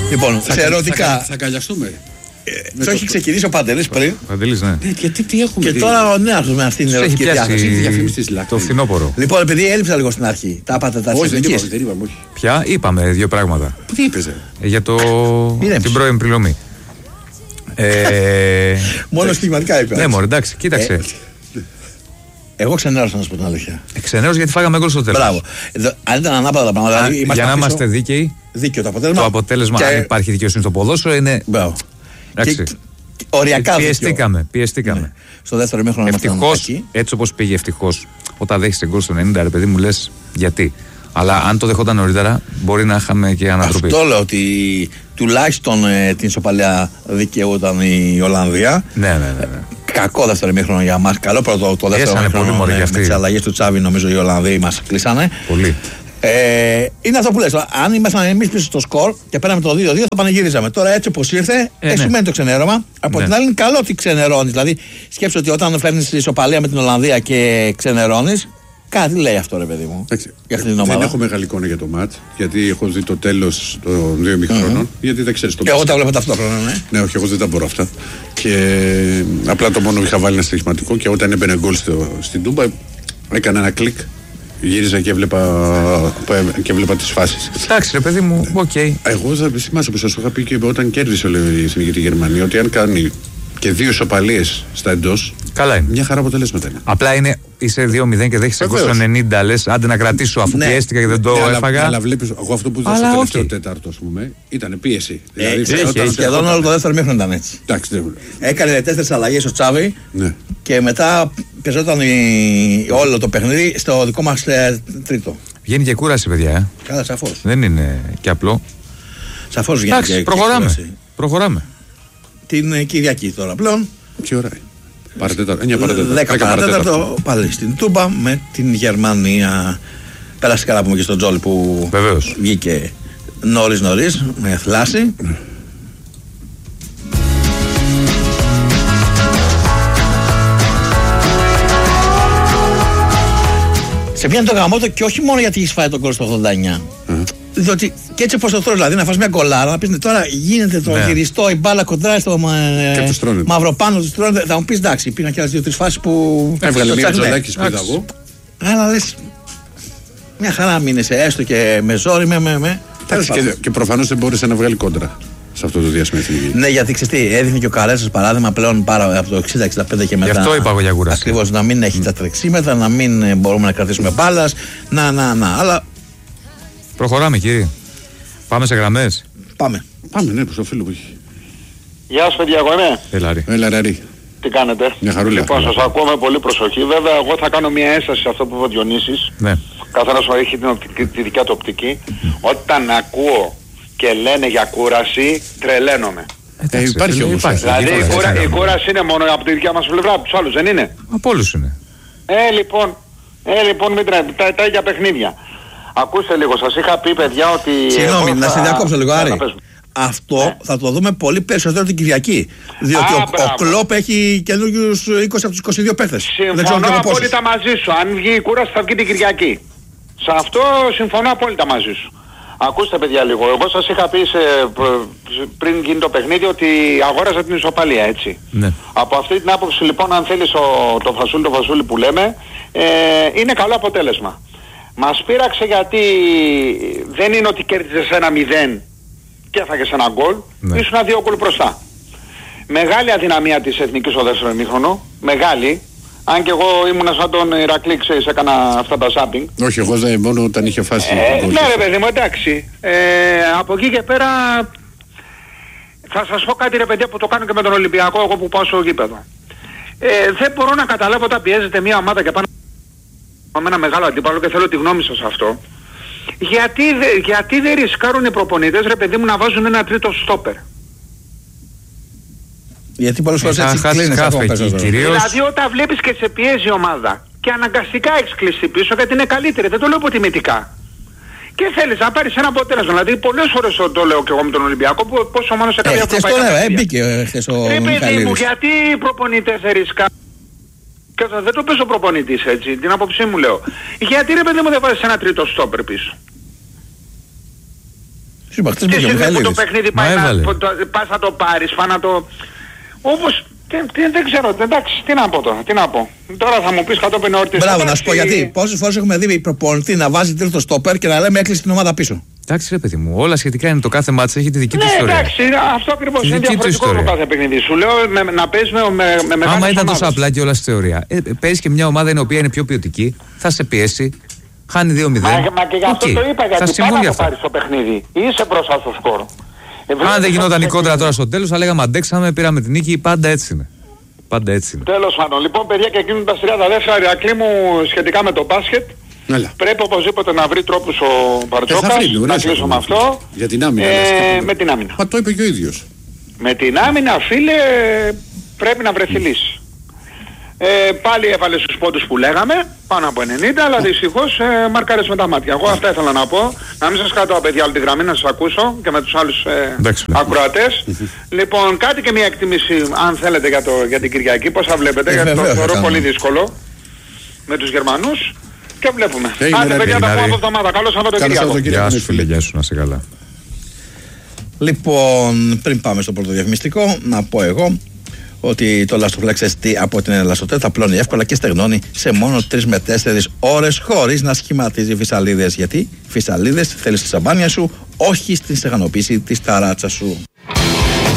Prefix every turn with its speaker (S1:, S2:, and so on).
S1: Λοιπόν, σε ερωτικά.
S2: Θα καλιαστούμε.
S1: Το έχει ξεκινήσει ο Παντελής πριν.
S3: Παντελής, ναι.
S2: Γιατί τι έχουμε.
S1: Και τώρα ο Νέαρχος με αυτήν την ερωτική διάθεση.
S3: Το φθινόπωρο.
S1: Λοιπόν, επειδή έλειψα λίγο στην αρχή, τα είπατε τα
S2: Όχι,
S1: εθνικής.
S2: δεν είπαμε.
S3: Ποια, είπαμε δύο πράγματα.
S2: Τι είπες?
S3: Για την πρώην πριλομή.
S1: Μόνο σχηματικά είπε.
S3: Ναι, μωρέ, εντάξει, κοίταξε.
S1: Εγώ ξενέρωσα να σου πω την αλήθεια.
S3: Ξενέρωσα γιατί φάγαμε γκολ στο τέλος.
S1: Μπράβο. Αν ήταν ανάποδα τα πράγματα.
S3: Για να είμαστε δίκαιοι.
S1: Δίκαιο το αποτέλεσμα.
S3: Το αποτέλεσμα, αν υπάρχει δικαιοσύνη στο ποδόσφαιρο, είναι.
S1: Μπράβο. Οριακά
S3: πιεστήκαμε.
S1: Στο δεύτερο ημίχρονο
S3: ευτυχώς, έτσι όπως πήγε, ευτυχώς, όταν δέχεσαι γκολ στο 90, ρε παιδί μου, λες γιατί. Αλλά αν το δεχόταν νωρίτερα, μπορεί να είχαμε και ανατροπή.
S1: Αυτό λέω ότι τουλάχιστον την ισοπαλία δικαιούταν η Ολλανδία.
S3: Ναι.
S1: Κακό δεύτερο ημίχρονο για μας. Καλό πρώτο το δεύτερο ημίχρονο. Με τις αλλαγές του Τσάβη, νομίζω οι Ολλανδοί μας κλείσανε.
S3: Πολύ.
S1: Είναι αυτό που λες. Αν ήμασταν εμείς πίσω στο σκορ και πέραμε το 2-2, θα πανηγύριζαμε. Τώρα έτσι όπως ήρθε, σημαίνει το ξενέρωμα. Από την άλλη, είναι καλό ότι ξενερώνεις. Δηλαδή, σκέψου ότι όταν φέρνεις ισοπαλία με την Ολλανδία και ξενερώνεις, κάτι λέει αυτό, ρε παιδί μου. Για αυτήν την ομάδα.
S2: Δεν έχω μεγάλη εικόνα για το μάτς, γιατί έχω δει το τέλος των 2 ημιχρόνων. Γιατί δεν ξέρεις το
S1: μάτς. Εγώ τα βλέπω ταυτόχρονα, ναι.
S2: Ναι, όχι, εγώ δεν τα μπορώ αυτά. Και απλά το μόνο που είχα βάλει ένα στοιχηματικό και όταν έμπαινε γκολ στην Τούμπα, έκανα ένα κλικ. Γύριζα και έβλεπα τις φάσεις.
S3: Εντάξει, ρε παιδί μου, οκ.
S2: Εγώ θα θυμάσαι που σας είχα πει και όταν κέρδισε η Εθνική Γερμανία, ότι αν κάνει και 2 ισοπαλίες στα εντός,
S3: καλά είναι.
S2: Μια χαρά αποτελέσματα είναι.
S3: Απλά είσαι 2-0 και δέχεσαι γκολ στο 90, λες άντε να κρατήσω αφού πιέστηκα και δεν το έφαγα.
S2: Αλλά βλέπεις, εγώ αυτό που είδα στο τελευταίο τέταρτο, ας πούμε, ήταν πίεση.
S1: Σχεδόν όλο το δεύτερο μήχρονο ήταν έτσι. Έκανε 4 αλλαγές ο Τσάβη και μετά παίζονταν όλο το παιχνίδι στο δικό μας τρίτο.
S3: Βγαίνει και κούραση, παιδιά.
S1: Καλά, σαφώς.
S3: Δεν είναι και απλό.
S1: Σαφώς βγαίνει και
S3: κούραση. Προχωράμε.
S1: Την Κυριακή τώρα πλέον.
S2: Τι ώρα είναι?
S1: 10 παρατέταρτο πάλι στην Τούμπα με την Γερμανία. Πέρασε καλά πούμε και στον Τζόλι που
S3: βεβαίως
S1: βγήκε νωρίς με θλάση. Σε πιάνει το γαμότο και όχι μόνο γιατί έχει φάει τον γκολ στο 89. Διότι και έτσι όπως το τρώω, δηλαδή να φας μια γκολάρα, να πεις τώρα γίνεται το γυριστό, η μπάλα κοντράει στο μαυροπάνω του τρώνε. Θα μου πεις εντάξει, πήγαν και άλλες 2-3 φάσεις που.
S2: Έβγαλε μία Τζολάκης που είδα εγώ.
S1: Αλλά λες. Μια χαρά μείνεσαι έστω και με ζόρι,
S2: και προφανώς δεν μπόρεσε να βγάλει κόντρα σε αυτό το διάστημα.
S1: Ναι, γιατί ξέρεις τι, έδειχνε και ο Καρέσας παράδειγμα πλέον από το 60-65 και μετά.
S3: Γι' αυτό είπα εγώ για κούραση.
S1: Ακριβώς, να μην έχει τα τρεξίματα, να μην μπορούμε να κρατήσουμε μπάλας. Αλλά.
S3: Προχωράμε, κύριε. Πάμε σε γραμμές.
S1: Πάμε,
S2: ναι, προς το φίλο που έχει.
S4: Γεια σας, παιδιά, εγώ είμαι.
S2: Έλα, Ραρή.
S4: Τι κάνετε?
S2: Μια χαρούλα.
S4: Λοιπόν, σας ακούω με πολύ προσοχή. Βέβαια, εγώ θα κάνω μια ένσταση σε αυτό που είπε ο Διονύσης.
S3: Ναι.
S4: Καθένας έχει τη δικιά του οπτική. Όταν ακούω και λένε για κούραση, τρελαίνομαι.
S2: Υπάρχει όμως.
S4: Δηλαδή, η κούραση είναι μόνο από τη δικιά μας πλευρά, από τους άλλους, δεν είναι?
S3: Από όλους είναι.
S4: Λοιπόν, μην τρέχετε. Τα ίδια παιχνίδια. Ακούστε λίγο, σας είχα πει παιδιά ότι.
S1: Συγγνώμη, να σε διακόψω λίγο, Άρη. Αυτό θα το δούμε πολύ περισσότερο την Κυριακή. Διότι ο Κλόπ έχει καινούριους 20 από τους 22 παίχτες.
S4: Συμφωνώ απόλυτα μαζί σου. Αν βγει η κούραση θα βγει την Κυριακή. Σε αυτό συμφωνώ απόλυτα μαζί σου. Ακούστε παιδιά λίγο, εγώ σας είχα πει πριν γίνει το παιχνίδι ότι αγόρασα την ισοπαλία, έτσι.
S3: Ναι.
S4: Από αυτή την άποψη λοιπόν, αν θέλεις το φασούλι που λέμε, είναι καλό αποτέλεσμα. Μας πείραξε γιατί δεν είναι ότι κέρδισες 1-0 και έφαγες ένα γκολ, ήσουν 2 γκολ μπροστά. Μεγάλη αδυναμία της Εθνικής στο δεύτερο ημίχρονο, μεγάλη. Αν και εγώ ήμουνα σαν τον Ηρακλή, ξέρεις, έκανα αυτά τα σάπινγκ.
S2: Όχι, εγώ μόνο όταν είχε φάσει.
S4: Ναι ρε παιδί μου, εντάξει. Από εκεί και πέρα θα σας πω κάτι ρε παιδιά που το κάνω και με τον Ολυμπιακό, εγώ που πάω στο γήπεδο. Δεν μπορώ να καταλάβω όταν πιέζεται μια ομάδα και πάνω με ένα μεγάλο αντίπαλο και θέλω τη γνώμη σας αυτό. Γιατί δεν ρισκάρουν οι προπονητές ρε παιδί μου να βάζουν ένα τρίτο στόπερ?
S1: Γιατί πολλές φορές έτσι κλείνεις ακόμα περισσότερο.
S4: Δηλαδή όταν βλέπεις και σε πιέζει η ομάδα και αναγκαστικά έχεις κλειστεί πίσω γιατί είναι καλύτερη, δεν το λέω αποτιμητικά. Και θέλεις να πάρεις ένα αποτέλεσμα. Δηλαδή πολλές φορές το λέω και εγώ με τον Ολυμπιακό, πόσο μόνο σε κάποια ευρωπαϊκά παιχνίδια.
S1: Μπήκε χθες ο
S4: Μιχαλίδης. Μου, γιατί οι προπονητές δεν ρισκάρουν? Και δεν το πες ο προπονητής έτσι, την άποψή μου λέω. Γιατί ρε παιδί μου δεν βάζεις ένα τρίτο στόπερ πίσω?
S1: Είπα χτες
S4: Τι
S1: μπήκε ο
S4: στιγμή που το
S1: Μιχαηλίδης.
S4: παιχνίδι πας να το πάρεις, πας να το... Όπως... Δεν ξέρω, εντάξει, τι να πω τώρα, τι να πω. Τώρα θα μου πεις κατόπιν όρτης.
S1: Μπράβο, να σου πω γιατί. Πόσες φορές έχουμε δει προπονητή να βάζει τρίτο στόπερ και να λέμε έκλεισε την ομάδα πίσω.
S3: Εντάξει, ρε παιδί μου, όλα σχετικά είναι το κάθε μάτς, έχει τη δική του
S4: Ναι,
S3: ιστορία.
S4: εντάξει, αυτό ακριβώς είναι
S3: Δική του
S4: διαφορετικό
S3: ιστορία.
S4: το κάθε παιχνίδι. Σου λέω να παίζεις με μεγάλες
S3: Άμα ήταν τόσο
S4: ομάδες.
S3: απλά και όλα στη θεωρία. Παίζει και μια ομάδα η οποία είναι πιο ποιοτική, θα σε πιέσει, χάνει 2-0.
S4: Μα και γι' αυτό
S3: Οκ,
S4: το είπα,
S3: θα
S4: γιατί
S3: συμβούν
S4: πάντα
S3: γι'
S4: το
S3: αυτά.
S4: πάρεις το παιχνίδι. Είσαι μπροστά στο σκορ.
S3: Αν δεν γινόταν η κόντρα τώρα στο τέλος, θα λέγαμε αντέξαμε, πήραμε την νίκη. Πάντα έτσι είναι. Πάντα έτσι είναι.
S4: Τέλος πάντων, λοιπόν παιδιά, και κλείνουν τα 30 δεύτερα, Ηρακλή μου, σχετικά με το μπάσκετ.
S2: Έλα.
S4: Πρέπει οπωσδήποτε να βρει τρόπους ο
S2: Θα
S4: Μπαρτζόκας,
S2: βρει,
S4: να
S2: ωραίος
S4: κλείσω με
S2: αυτός.
S4: αυτό.
S2: Για την άμυνα.
S4: Με την άμυνα.
S2: Μα το είπε και ο ίδιος.
S4: Με την άμυνα, φίλε, πρέπει να βρεθεί λύση. Πάλι έβαλε στους πόντους που λέγαμε, πάνω από 90, αλλά δυστυχώς μαρκάρες με τα μάτια. Εγώ αυτά ήθελα να πω. Να μην σας κρατώ, παιδιά, όλη τη γραμμή, να σας ακούσω και με τους άλλους ακροατές. Λοιπόν, κάτι και μια εκτίμηση, αν θέλετε, για την Κυριακή, πώς θα βλέπετε, γιατί το θεωρώ πολύ δύσκολο με τους Γερμανούς. Και βλέπουμε. Άντε, παιδιά, τα πούμε από εβδομάδα. Καλό Σαββατοκύριακο.
S3: Γεια σου, φίλε, γεια σου, να είσαι καλά.
S1: Λοιπόν, πριν πάμε στο πρώτο διαφημιστικό, να πω εγώ ότι το Elastoflex ST από την Elastotec θα πλώνει εύκολα και στεγνώνει σε μόνο 3 με 4 ώρες χωρίς να σχηματίζει φυσαλίδες. Γιατί φυσαλίδες θέλεις στη σαμπάνια σου, όχι στην στεγανοποίηση της ταράτσας σου.